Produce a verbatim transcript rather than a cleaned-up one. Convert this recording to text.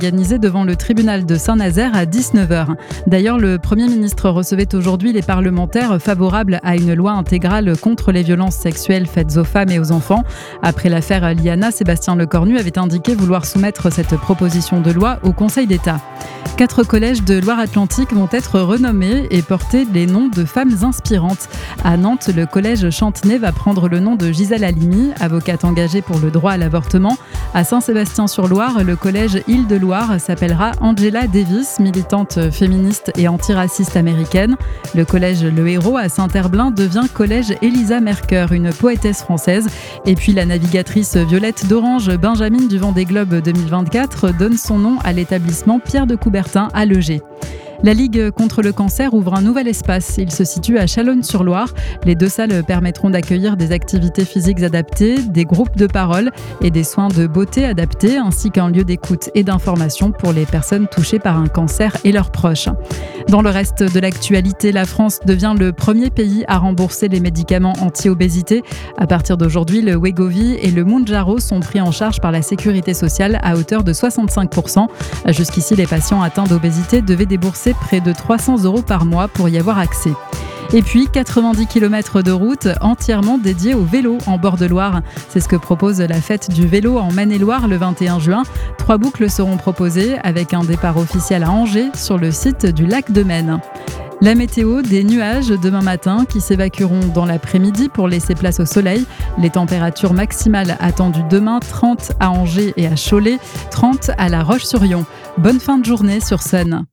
organisé devant le tribunal de Saint-Nazaire à dix-neuf heures. D'ailleurs, le Premier ministre recevait aujourd'hui les parlementaires favorables à une loi intégrale contre les violences sexuelles faites aux femmes et aux enfants. Après l'affaire Liana, Sébastien Lecornu avait indiqué vouloir soumettre cette proposition de loi au Conseil d'État. Quatre collèges de Loire-Atlantique vont être renommés et porter les noms de femmes inspirantes. À Nantes, le collège Chantenay va prendre le nom de Gisèle Halimi, avocate engagée pour le droit à l'avortement. À Saint-Sébastien-sur-Loire, le collège Île-de-Loire s'appellera Angela Davis, militante féministe et antiraciste américaine. Le collège Le Hérault à Saint-Herblain devient collège Elisa Mercœur, une poétesse française. Et puis la navigatrice Violette d'Orange, Benjamine du Vendée Globe deux mille vingt-quatre, donne son nom à l'établissement Pierre de Coubertin à Leger. La Ligue contre le cancer ouvre un nouvel espace. Il se situe à Chalonnes-sur-Loire. Les deux salles permettront d'accueillir des activités physiques adaptées, des groupes de parole et des soins de beauté adaptés, ainsi qu'un lieu d'écoute et d'information pour les personnes touchées par un cancer et leurs proches. Dans le reste de l'actualité, la France devient le premier pays à rembourser les médicaments anti-obésité. À partir d'aujourd'hui, le Wegovy et le Mounjaro sont pris en charge par la Sécurité sociale à hauteur de soixante-cinq pour cent. Jusqu'ici, les patients atteints d'obésité devaient débourser près de trois cents euros par mois pour y avoir accès. Et puis, quatre-vingt-dix kilomètres de route entièrement dédiés au vélo en bord de Loire. C'est ce que propose la fête du vélo en Maine-et-Loire le vingt et un juin. Trois boucles seront proposées avec un départ officiel à Angers sur le site du lac de Maine. La météo, des nuages demain matin qui s'évacueront dans l'après-midi pour laisser place au soleil. Les températures maximales attendues demain, trente à Angers et à Cholet, trente à La Roche-sur-Yon. Bonne fin de journée sur Sun.